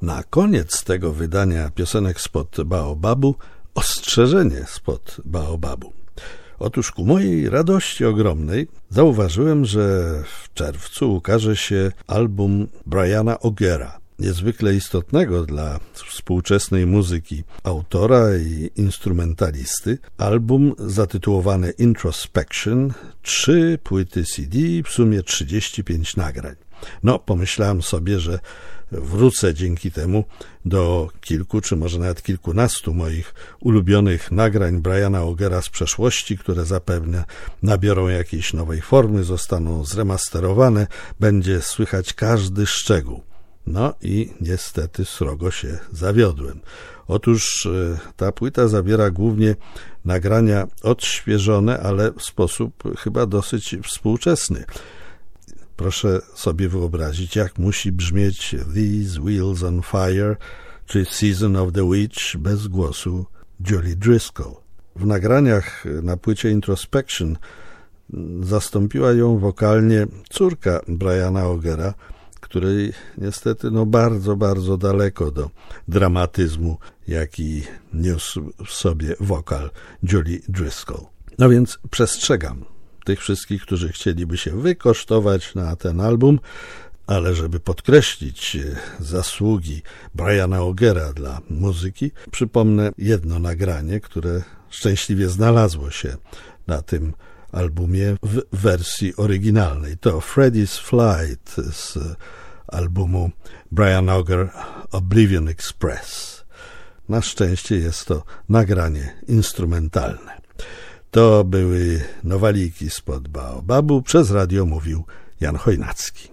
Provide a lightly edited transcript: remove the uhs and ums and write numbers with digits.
Na koniec tego wydania piosenek spod Baobabu ostrzeżenie spod Baobabu. Otóż ku mojej radości ogromnej zauważyłem, że w czerwcu ukaże się album Briana Augera, niezwykle istotnego dla współczesnej muzyki autora i instrumentalisty. Album zatytułowany Introspection, 3 płyty CD, w sumie 35 nagrań. Pomyślałem sobie, że wrócę dzięki temu do kilku, czy może nawet kilkunastu moich ulubionych nagrań Briana Augera z przeszłości, które zapewne nabiorą jakiejś nowej formy, zostaną zremasterowane, będzie słychać każdy szczegół. I niestety srogo się zawiodłem. Otóż ta płyta zawiera głównie nagrania odświeżone, ale w sposób chyba dosyć współczesny. Proszę sobie wyobrazić, jak musi brzmieć These Wheels on Fire czy Season of the Witch bez głosu Julie Driscoll. W nagraniach na płycie Introspection zastąpiła ją wokalnie córka Briana Augera, której niestety bardzo, bardzo daleko do dramatyzmu, jaki niósł w sobie wokal Julie Driscoll. Więc przestrzegam tych wszystkich, którzy chcieliby się wykosztować na ten album, ale żeby podkreślić zasługi Briana Augera dla muzyki, przypomnę jedno nagranie, które szczęśliwie znalazło się na tym albumie w wersji oryginalnej. To Freddie's Flight z albumu Brian Auger Oblivion Express. Na szczęście jest to nagranie instrumentalne. To były nowaliki spod Baobabu. Przez radio mówił Jan Chojnacki.